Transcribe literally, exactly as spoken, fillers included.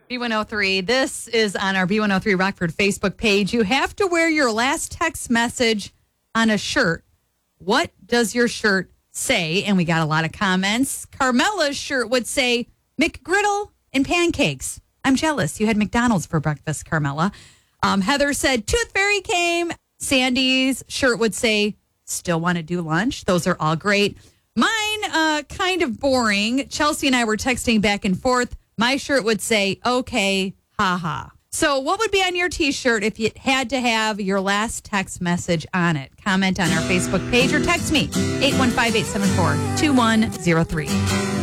B one oh three. This is on our B one oh three Rockford Facebook page. You have to wear your last text message on a shirt. What does your shirt say? And we got a lot of comments. Carmela's shirt would say McGriddle and pancakes. I'm jealous. You had McDonald's for breakfast, Carmela. Um, Heather said Tooth Fairy came. Sandy's shirt would say still want to do lunch. Those are all great. Mine, uh, kind of boring. Chelsea and I were texting back and forth. My shirt would say, okay, haha. So what would be on your T-shirt if you had to have your last text message on it? Comment on our Facebook page or text me, eight one five, eight seven four, two one zero three.